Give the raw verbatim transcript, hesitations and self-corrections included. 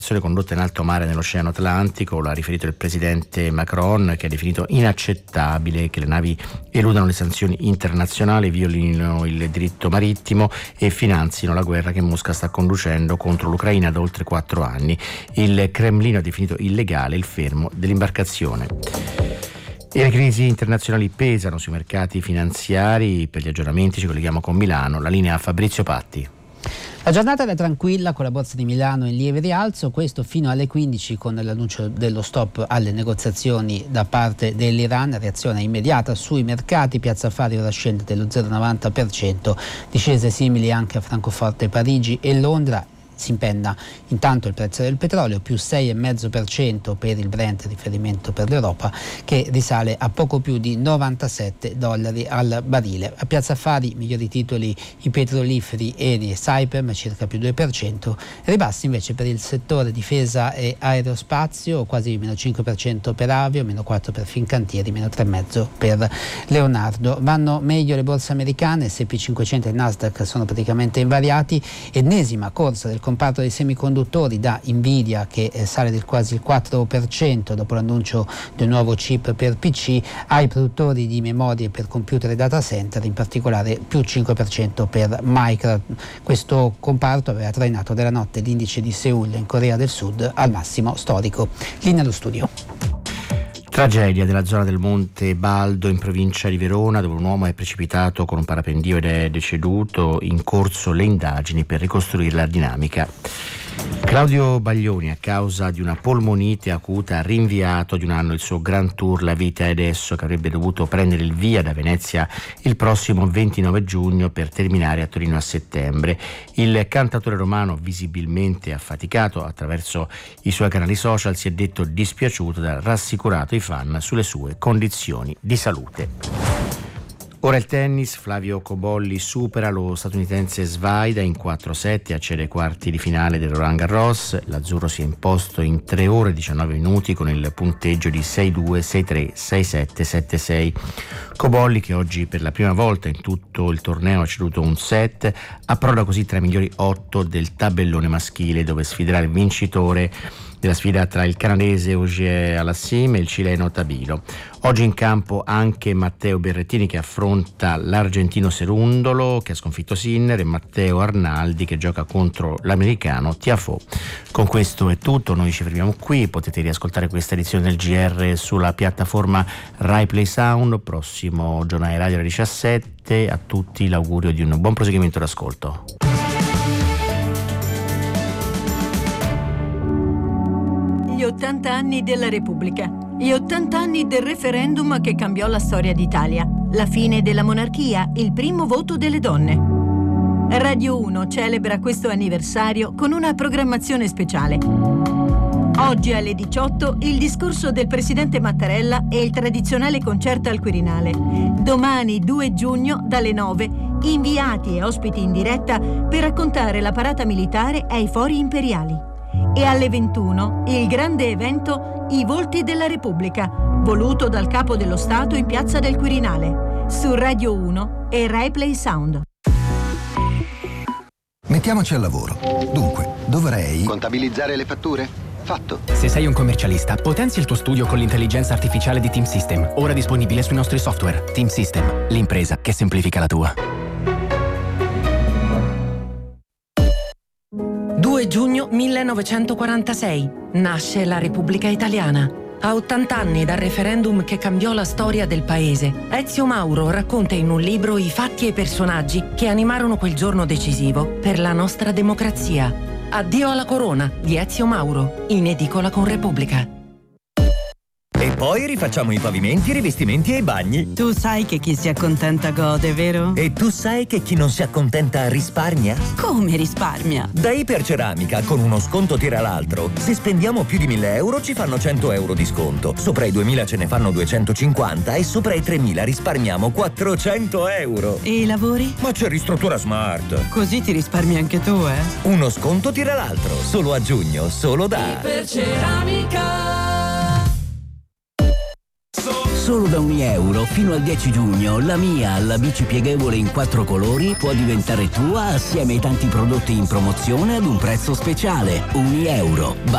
condotta in alto mare nell'Oceano Atlantico. L'ha riferito il presidente Macron, che ha definito inaccettabile che le navi eludano le sanzioni internazionali, violino il diritto marittimo e finanzino la guerra che Mosca sta conducendo contro l'Ucraina da oltre quattro anni. Il Cremlino ha definito illegale il fermo dell'imbarcazione. E le crisi internazionali pesano sui mercati finanziari. Per gli aggiornamenti ci colleghiamo con Milano. La linea a Fabrizio Patti. La giornata era tranquilla con la borsa di Milano in lieve rialzo, questo fino alle quindici con l'annuncio dello stop alle negoziazioni da parte dell'Iran, reazione immediata sui mercati, Piazza Affari ora scende dello zero virgola novanta per cento, discese simili anche a Francoforte, Parigi e Londra. Si impenna intanto il prezzo del petrolio, più sei virgola cinque per cento per il Brent, riferimento per l'Europa, che risale a poco più di novantasette dollari al barile. A Piazza Affari migliori titoli i petroliferi Eni e Saipem, circa più due per cento, ribassi invece per il settore difesa e aerospazio, quasi meno cinque per cento per Avio, meno quattro per cento per Fincantieri, meno tre virgola cinque per cento per Leonardo. Vanno meglio le borse americane, S and P cinquecento e Nasdaq sono praticamente invariati, ennesima corsa del comparto dei semiconduttori da Nvidia che eh, sale del quasi il quattro per cento dopo l'annuncio di un nuovo chip per P C, ai produttori di memorie per computer e data center, in particolare più cinque per cento per Micron. Questo comparto aveva trainato della notte l'indice di Seoul in Corea del Sud al massimo storico. Linea allo studio. Tragedia della zona del Monte Baldo in provincia di Verona, dove un uomo è precipitato con un parapendio ed è deceduto. In corso le indagini per ricostruire la dinamica. Claudio Baglioni, a causa di una polmonite acuta, ha rinviato di un anno il suo Grand Tour La Vita e Adesso, che avrebbe dovuto prendere il via da Venezia il prossimo ventinove giugno per terminare a Torino a settembre. Il cantautore romano, visibilmente affaticato attraverso i suoi canali social, si è detto dispiaciuto ed ha rassicurato i fan sulle sue condizioni di salute. Ora il tennis, Flavio Cobolli supera lo statunitense Svaida in quattro sette, accede ai quarti di finale del Roland Garros. L'azzurro si è imposto in tre ore e diciannove minuti con il punteggio di sei due, sei tre, sei sette, sette sei. Cobolli, che oggi per la prima volta in tutto il torneo ha ceduto un set, approda così tra i migliori otto del tabellone maschile, dove sfiderà il vincitore della sfida tra il canadese Ogier Alassim e il cileno Tabilo. Oggi in campo anche Matteo Berrettini, che affronta l'argentino Serundolo, che ha sconfitto Sinner, e Matteo Arnaldi, che gioca contro l'americano Tiafoe. Con questo è tutto, noi ci fermiamo qui. Potete riascoltare questa edizione del G R sulla piattaforma Rai Play Sound. Prossimo giornale radio alle diciassette. A tutti l'augurio di un buon proseguimento d'ascolto. Gli ottanta anni della Repubblica, gli ottanta anni del referendum che cambiò la storia d'Italia, la fine della monarchia, il primo voto delle donne. Radio uno celebra questo anniversario con una programmazione speciale. Oggi alle diciotto il discorso del presidente Mattarella e il tradizionale concerto al Quirinale. Domani due giugno dalle nove, inviati e ospiti in diretta per raccontare la parata militare ai fori imperiali. E alle ventuno il grande evento I Volti della Repubblica, voluto dal Capo dello Stato in Piazza del Quirinale, su Radio uno e Rai Play Sound. Mettiamoci al lavoro. Dunque, dovrei... contabilizzare le fatture? Fatto. Se sei un commercialista, potenzia il tuo studio con l'intelligenza artificiale di Team System, ora disponibile sui nostri software. Team System, l'impresa che semplifica la tua. due giugno millenovecentoquarantasei. Nasce la Repubblica Italiana. A ottanta anni dal referendum che cambiò la storia del paese, Ezio Mauro racconta in un libro i fatti e i personaggi che animarono quel giorno decisivo per la nostra democrazia. Addio alla corona di Ezio Mauro, in edicola con Repubblica. E poi rifacciamo i pavimenti, i rivestimenti e i bagni. Tu sai che chi si accontenta gode, vero? E tu sai che chi non si accontenta risparmia? Come risparmia? Da Iperceramica, con uno sconto tira l'altro. Se spendiamo più di mille euro ci fanno cento euro di sconto. Sopra i duemila ce ne fanno duecentocinquanta e sopra i tremila risparmiamo quattrocento euro. E i lavori? Ma c'è Ristruttura Smart. Così ti risparmi anche tu, eh? Uno sconto tira l'altro. Solo a giugno, solo da Iperceramica. Solo da un euro fino al dieci giugno la Mia, la bici pieghevole in quattro colori, può diventare tua assieme ai tanti prodotti in promozione ad un prezzo speciale. Un euro.